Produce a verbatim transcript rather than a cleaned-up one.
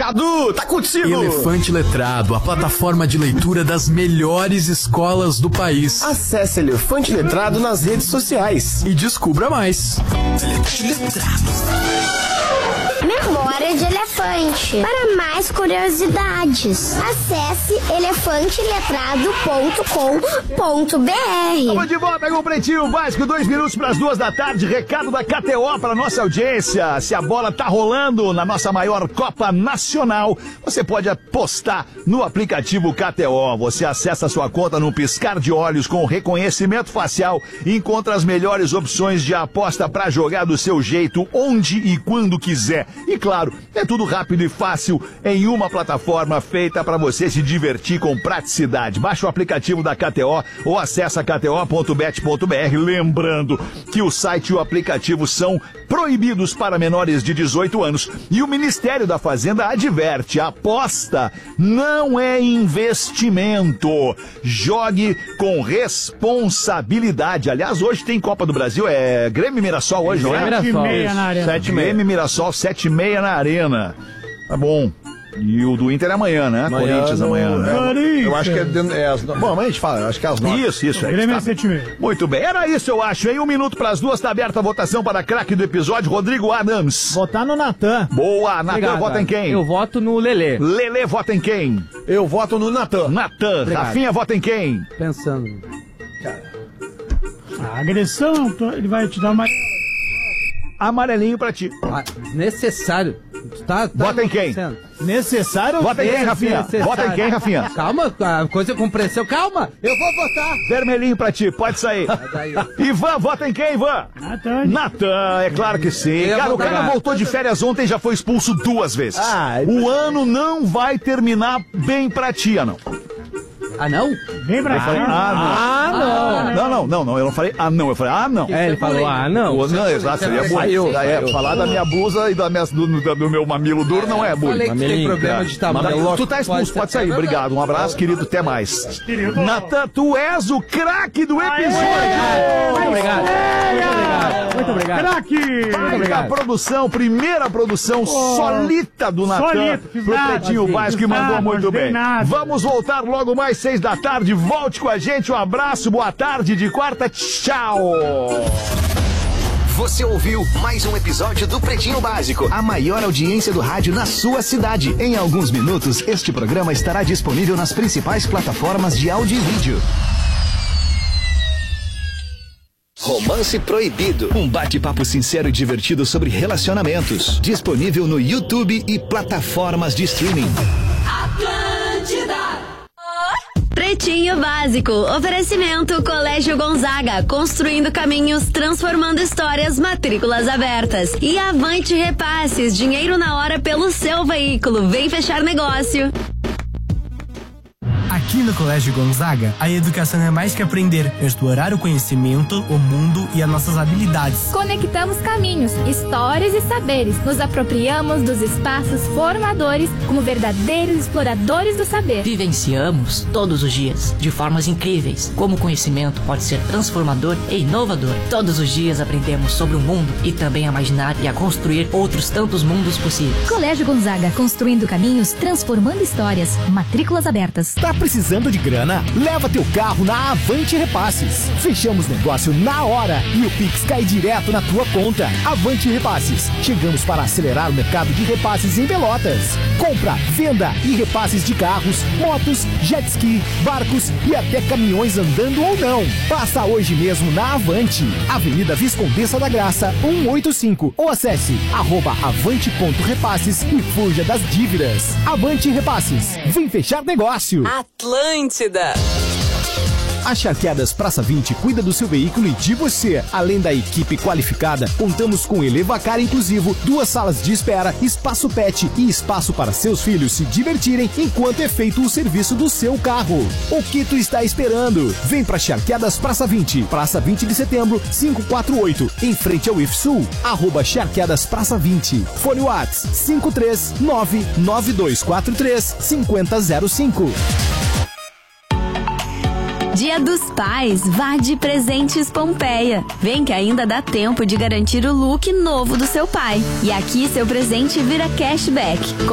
Cadu, tá contigo! Elefante Letrado, a plataforma de leitura das melhores escolas do país. Acesse Elefante Letrado nas redes sociais e descubra mais. Elefante Letrado. Memória de Elefante. Para mais curiosidades, acesse elefante letrado ponto com ponto b r. Vamos de volta com o Pretinho Básico, dois minutos para as duas da tarde. Recado da K T O para nossa audiência. Se a bola tá rolando na nossa maior Copa Nacional, você pode apostar no aplicativo K T O. Você acessa a sua conta num piscar de olhos com reconhecimento facial e encontra as melhores opções de aposta para jogar do seu jeito, onde e quando quiser. E claro, é tudo rápido e fácil em uma plataforma feita para você se divertir com praticidade. Baixa o aplicativo da K T O ou acessa k t o ponto bet ponto b r. Lembrando que o site e o aplicativo são proibidos para menores de dezoito anos. E o Ministério da Fazenda adverte: aposta não é investimento. Jogue com responsabilidade. Aliás, hoje tem Copa do Brasil, é Grêmio e Mirassol hoje, não é? Sete e meia na arena. Sete e meia. Grêmio e Mirassol, sete e meia na arena. Tá bom. E o do Inter é amanhã, né? Amanhã, Corinthians no... amanhã, né? Corinthians. Eu acho que é... é as... Bom, amanhã a gente fala, acho que é as nove. Isso, isso. O Grêmio é sete e meia. Muito bem, era isso eu acho, em um minuto para as duas, tá aberta a votação para craque do episódio, Rodrigo Adams. Votar no Natan. Boa, Natan, vota em quem? Eu voto no Lelê. Lelê, vota em quem? Eu voto no Natan. Natan. Rafinha, vota em quem? Pensando. A agressão, ele vai te dar uma... Amarelinho pra ti. Ah, necessário. Tá, tá Vota em quem? Necessário? Vota em quem, Rafinha? Necessário. Vota em quem, Rafinha? Calma, a coisa com pressão. Calma, eu vou votar. Vermelhinho pra ti, pode sair. Ivan, vota em quem, Ivan? Natan. Natan, é claro que sim. Eu Cara, o cara votar. voltou de férias ontem e já foi expulso duas vezes. Ah, o ano não vai terminar bem pra ti, não. Ah, não? Vem pra Eu falei, cá. ah, não. Ah, Não, não, não, não, eu não falei, ah, não, eu falei, ah, não. É, ele falou, ah, não. Não, não, exato, seria bullying. Já é, falar da minha blusa e da minha, do, do, do meu mamilo duro não é Falei bullying. que tem problema de tamanho. Mas tu tá expulso, pode sair, obrigado. Um abraço, querido, até mais. Natan, tu és o craque do episódio. Muito obrigado. Muito obrigado. Muito obrigado. Craque! Baita produção, primeira produção solita do Natan solito, fiz pro nada, Pretinho fiz Básico que mandou nada, muito ajudei bem. nada. Vamos voltar logo mais seis da tarde. Volte com a gente. Um abraço, boa tarde de quarta. Tchau. Você ouviu mais um episódio do Pretinho Básico, a maior audiência do rádio na sua cidade. Em alguns minutos, este programa estará disponível nas principais plataformas de áudio e vídeo. Romance Proibido, um bate-papo sincero e divertido sobre relacionamentos. Disponível no YouTube e plataformas de streaming. Pretinho Básico, oferecimento Colégio Gonzaga, construindo caminhos, transformando histórias, matrículas abertas. E Avante Repasses, dinheiro na hora pelo seu veículo, vem fechar negócio. Aqui no Colégio Gonzaga, a educação é mais que aprender, é explorar o conhecimento, o mundo e as nossas habilidades. Conectamos caminhos, histórias e saberes. Nos apropriamos dos espaços formadores como verdadeiros exploradores do saber. Vivenciamos todos os dias, de formas incríveis, como o conhecimento pode ser transformador e inovador. Todos os dias aprendemos sobre o mundo e também a imaginar e a construir outros tantos mundos possíveis. Colégio Gonzaga, construindo caminhos, transformando histórias. Matrículas abertas. Tá precisando de grana? Leva teu carro na Avante Repasses. Fechamos negócio na hora e o Pix cai direto na tua conta. Avante Repasses. Chegamos para acelerar o mercado de repasses em Pelotas. Compra, venda e repasses de carros, motos, jet ski, barcos e até caminhões andando ou não. Passa hoje mesmo na Avante. Avenida Viscondessa da Graça, cento e oitenta e cinco. Ou acesse arroba avante ponto repasses e fuja das dívidas. Avante Repasses. Vem fechar negócio. Atlântida. A Charqueadas Praça vinte cuida do seu veículo e de você. Além da equipe qualificada, contamos com Elevacar inclusivo, duas salas de espera, espaço pet e espaço para seus filhos se divertirem enquanto é feito o serviço do seu carro. O que tu está esperando? Vem para Charqueadas Praça vinte, Praça vinte de Setembro, quinhentos e quarenta e oito, em frente ao I F S U. Arroba Charqueadas Praça vinte. Fone Whats cinco três nove nove dois quatro três cinco zero zero cinco. Dia dos Pais, vá de Presentes Pompeia. Vem que ainda dá tempo de garantir o look novo do seu pai. E aqui seu presente vira cashback.